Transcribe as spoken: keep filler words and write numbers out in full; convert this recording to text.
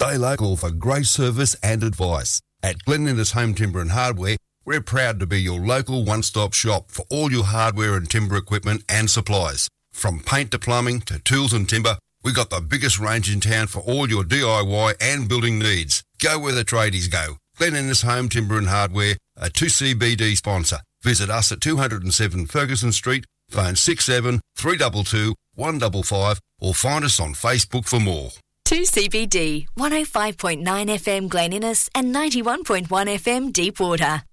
Stay local for great service and advice. At Glen Innes Home Timber and Hardware, we're proud to be your local one-stop shop for all your hardware and timber equipment and supplies. From paint to plumbing to tools and timber, we got the biggest range in town for all your D I Y and building needs. Go where the tradies go. Glen Innes Home Timber and Hardware, a two C B D sponsor. Visit us at two oh seven Ferguson Street, phone six seven three two two one five five, or find us on Facebook for more. two C B D, one oh five point nine F M Glen Innes and ninety-one point one F M Deepwater.